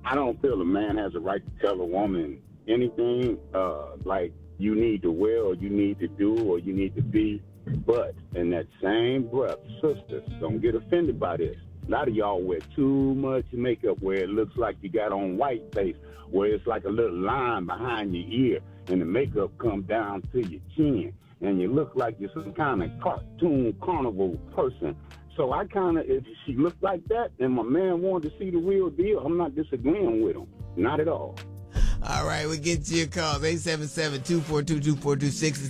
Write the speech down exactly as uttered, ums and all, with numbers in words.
I don't feel a man has a right to tell a woman anything uh, like you need to wear or you need to do or you need to be. But in that same breath, sisters, don't get offended by this. A lot of y'all wear too much makeup where it looks like you got on white face, where it's like a little line behind your ear and the makeup comes down to your chin and you look like you're some kind of cartoon carnival person. So I kind of, if she looked like that and my man wanted to see the real deal, I'm not disagreeing with him. Not at all. All right, we get to your calls. eight seven seven, two four two, two four two six.